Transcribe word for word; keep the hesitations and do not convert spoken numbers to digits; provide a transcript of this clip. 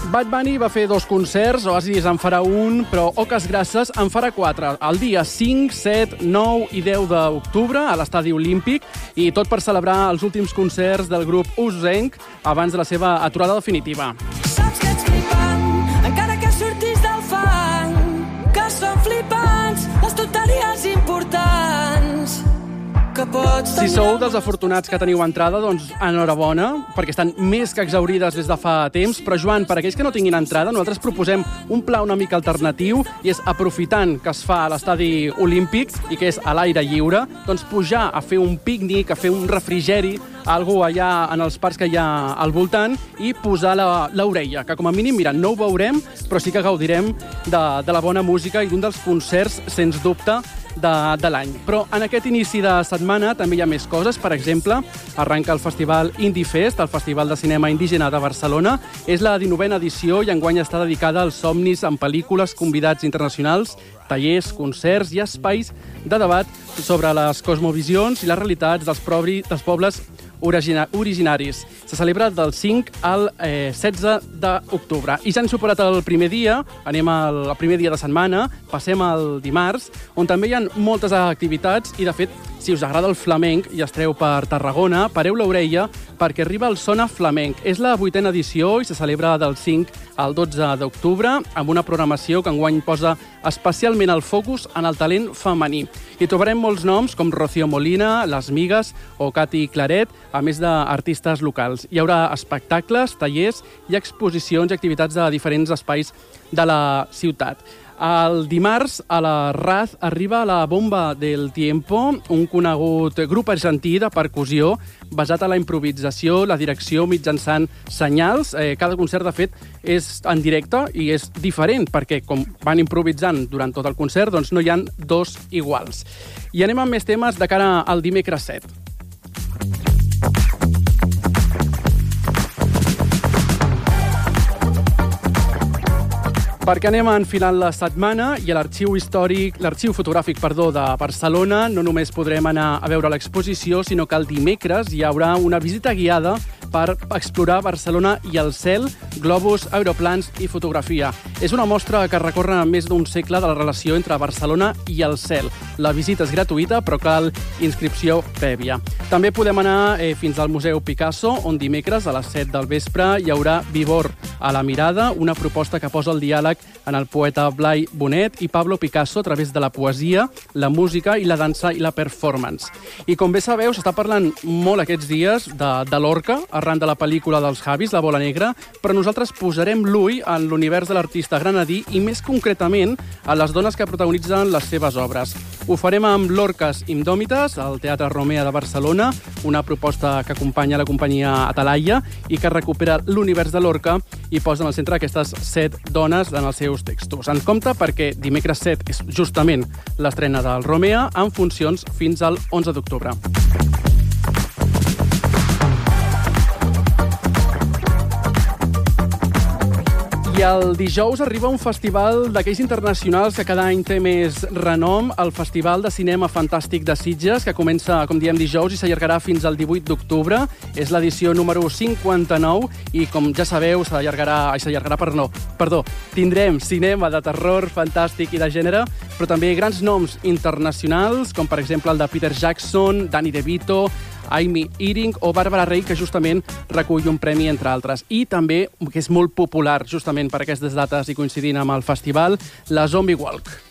Bad Bunny va fer dos concerts, Oasis en farà un, però Oques Grasses en farà quatre, el dia cinc, set, nou i deu d'octubre a l'Estadi Olímpic, i tot per celebrar els últims concerts del grup Usenc abans de la seva aturada definitiva. Saps que ets flipant, encara que surtis del fang, que són flipants les tonteries importants. Si sou dels afortunats que teniu entrada, doncs enhorabona, perquè estan més que exaurides des de fa temps. Però, Joan, per aquells que no tinguin entrada, nosaltres proposem un pla una mica alternatiu, i és, aprofitant que es fa a l'Estadi Olímpic i que és a l'aire lliure, doncs pujar a fer un pícnic, a fer un refrigeri, algú allà en els parcs que hi ha al voltant, i posar l'orella, que com a mínim, mira, no ho veurem, però sí que gaudirem de, de la bona música i d'un dels concerts, sens dubte, de, de l'any. Però en aquest inici de setmana també hi ha més coses. Per exemple, arranca el Festival Indie Fest, el Festival de Cinema Indígena de Barcelona. És la dinovena edició i enguany està dedicada als somnis en pel·lícules, convidats internacionals, tallers, concerts i espais de debat sobre les cosmovisions i les realitats dels, probri, dels pobles origina, originaris. Se celebra del cinc al eh, setze d'octubre. I ja hem superat el primer dia, anem al, al primer dia de setmana, passem al dimarts, on també hi ha moltes activitats i, de fet, si us agrada el flamenc i estreu per Tarragona, pareu l'orella perquè arriba el Sona Flamenc. És la vuitena edició i se celebra del cinc al dotze d'octubre amb una programació que enguany posa especialment el focus en el talent femení. Hi trobarem molts noms com Rocío Molina, Les Migues o Cati Claret, a més d'artistes locals. Hi haurà espectacles, tallers i exposicions i activitats de diferents espais de la ciutat. El dimarts, a la Raz, arriba la Bomba del Tiempo, un conegut grup argentí de percussió basat en la improvisació, la direcció mitjançant senyals. Eh, cada concert, de fet, és en directe i és diferent, perquè com van improvisant durant tot el concert, doncs no hi ha dos iguals. I anem amb més temes de cara al dimecres set. Perquè anem enfilant la setmana i a l'arxiu històric, l'arxiu fotogràfic, perdó, de Barcelona no només podrem anar a veure l'exposició, sinó que el dimecres hi haurà una visita guiada per explorar Barcelona i el cel, globus, aeroplans i fotografia. És una mostra que recorre més d'un segle de la relació entre Barcelona i el cel. La visita és gratuïta, però cal inscripció prèvia. També podem anar eh, fins al Museu Picasso, on dimecres a les set del vespre hi haurà Vivor a la mirada, una proposta que posa el diàleg en el poeta Blai Bonet i Pablo Picasso a través de la poesia, la música i la dansa i la performance. I com bé sabeu, s'està parlant molt aquests dies de, de Lorca, arran de la pel·lícula dels Javis, La bola negra, però nosaltres posarem l'ull en l'univers de l'artista granadí i més concretament a les dones que protagonitzen les seves obres. Ho farem amb Lorques Indòmites, al Teatre Romea de Barcelona, una proposta que acompanya la companyia Atalaia i que recupera l'univers de Lorca i posa en el centre aquestes set dones en els seus textos. En compte perquè dimecres set és justament l'estrena del Romea, amb funcions fins al onze d'octubre. I el dijous arriba un festival d'aquells internacionals que cada any té més renom, el Festival de Cinema Fantàstic de Sitges, que comença, com diem, dijous i s'allargarà fins al divuit d'octubre. És l'edició número cinquanta-nou i, com ja sabeu, s'allargarà... Ai, s'allargarà, perdó, perdó. Tindrem cinema de terror, fantàstic i de gènere, però també grans noms internacionals, com per exemple el de Peter Jackson, Danny DeVito, Amy Eyring o Bàrbara Rey, que justament recull un premi, entre altres. I també, que és molt popular, justament per aquestes dates i coincidint amb el festival, la Zombie Walk.